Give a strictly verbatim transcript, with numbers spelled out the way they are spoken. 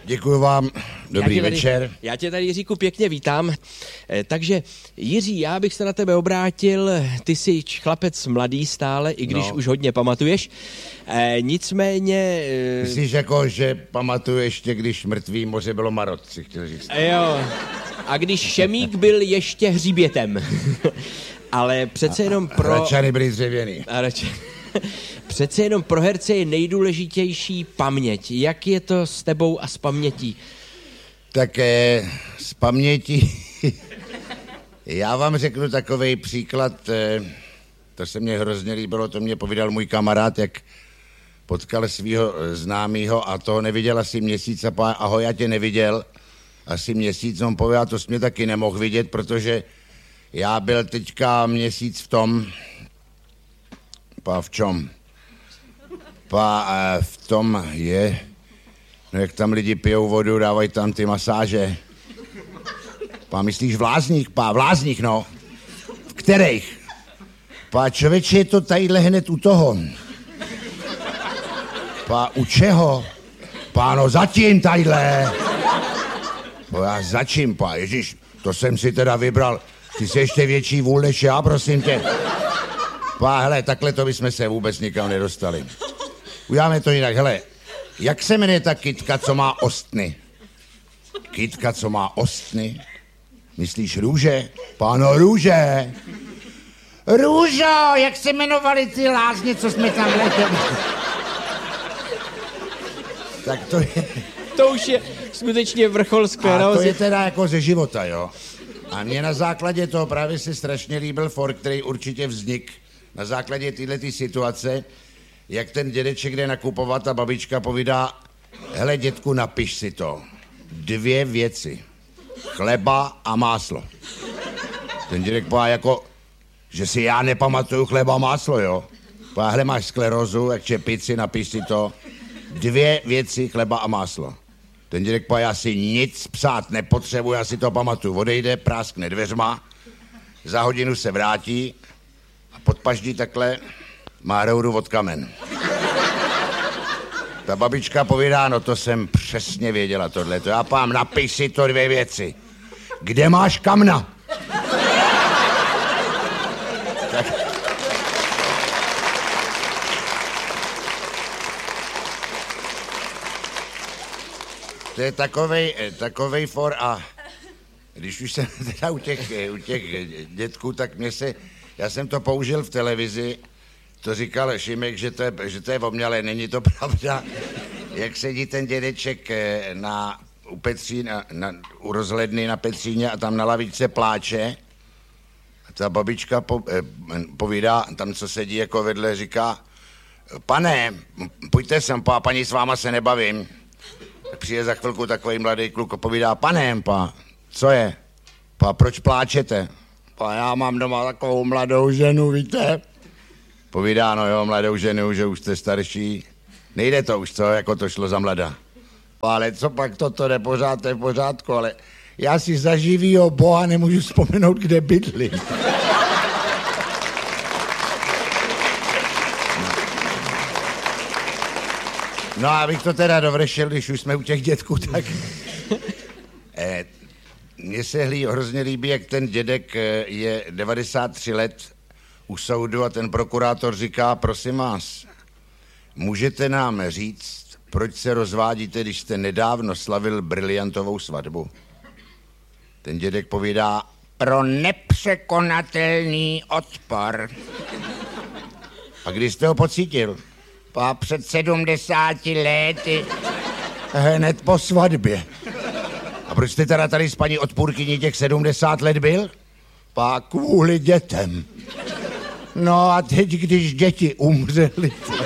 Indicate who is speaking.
Speaker 1: Děkuji vám, dobrý
Speaker 2: já tady,
Speaker 1: večer.
Speaker 2: Já tě tady, Jiříku, pěkně vítám. E, takže, Jiří, já bych se na tebe obrátil, ty jsi chlapec mladý stále, i když no. už hodně pamatuješ. E, nicméně... E...
Speaker 1: Myslíš jako, že pamatuju ještě, když mrtvý moře bylo marot, si chtěl říct.
Speaker 2: E, jo, a když Šemík byl ještě hřibětem. Ale přece jenom pro...
Speaker 1: Hračany byly dřevěný.
Speaker 2: A rač... Přece jenom pro herce je nejdůležitější paměť. Jak je to s tebou a s pamětí?
Speaker 1: Tak eh, s pamětí... Já vám řeknu takovej příklad, eh, to se mně hrozně líbilo, to mě povídal můj kamarád, jak potkal svého známýho a toho neviděl asi měsíc a pá, ahoj, já tě neviděl. Asi měsíc, on pověděl, to jsi mě taky nemohl vidět, protože já byl teďka měsíc v tom... Pa v čom? Pa eh, v tom je, no jak tam lidi pijou vodu, dávají tam ty masáže. Pa myslíš v lázních, pa v lázních, no. V kterých? Pa člověče, je to tadyhle hned u toho. Pa u čeho? Pa no zatím tadyhle. Pa já začím, pa ježiš, to jsem si teda vybral. Ty jsi ještě větší vůl než já, prosím tě. Pá, hele, takhle to bychom se vůbec nikam nedostali. Uděláme to jinak, hele. Jak se jmenuje ta kytka, co má ostny? Kytka, co má ostny? Myslíš růže? Páno, růže. Růžo, jak se jmenovaly ty lázně, co jsme tam letěli? Tak to je...
Speaker 2: To už je skutečně vrchol sklerózy.
Speaker 1: A to je teda jako ze života, jo. A mně na základě toho právě se strašně líbil for, který určitě vznik na základě této situace, jak ten dědeček jde nakupovat a babička povídá, hele dětku, napiš si to. Dvě věci. Chleba a máslo. Ten dědek povídá jako, že si já nepamatuju chleba a máslo, jo. Povídá, hele, máš sklerózu, jak čepici, napiš si to. Dvě věci, chleba a máslo. Ten dědek povídá, já si nic psát nepotřebuji, já si to pamatuju. Odejde, práskne dveřma, za hodinu se vrátí, pod paždí takhle má rouru od kamen. Ta babička povídá, no to jsem přesně věděla tohleto. Já pám, napiš si to dvě věci. Kde máš kamna? Tak. To je takovej, takovej for a když už jsem teda u těch, u těch dětků, tak mě se... Já jsem to použil v televizi, to říkal Šimek, že to je, že to je o mě, ale není to pravda. Jak sedí ten dědeček na, u, Petří, na, na, u rozhledny na Petříně a tam na lavičce pláče, a ta babička po, eh, povídá, tam co sedí jako vedle, říká, pane, pojďte sem, pa, paní, s váma se nebavím. Tak přijde za chvilku takový mladý kluk a povídá, pane, pa, co je? Pa, proč pláčete? Pa, já mám doma takovou mladou ženu, víte? Povídá, no jo, mladou ženu, že už jste starší. Nejde to už, co, jako to šlo za mlada. Ale co pak toto nepořád, to je v pořádku, ale já si za živýho Boha nemůžu vzpomenout, kde bydlí. No a abych to teda dovršil, když už jsme u těch dětků, tak... eh, Mně se hlí, hrozně líbí, jak ten dědek je devadesát tři let u soudu a ten prokurátor říká, prosím vás, můžete nám říct, proč se rozvádíte, když jste nedávno slavil briliantovou svatbu? Ten dědek povídá, pro nepřekonatelný odpor. A kdy jste ho pocítil? Pa před sedmdesáti lety, hned po svatbě. A proč jste teda tady s paní odpůrkyní těch sedmdesát let byl? Pa kvůli dětem. No a teď, když děti umřely... Tak...